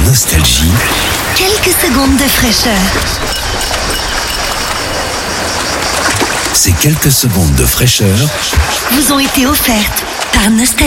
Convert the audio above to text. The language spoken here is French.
Nostalgie. Quelques secondes de fraîcheur. Ces quelques secondes de fraîcheur Vous ont été offertes par Nostalgie.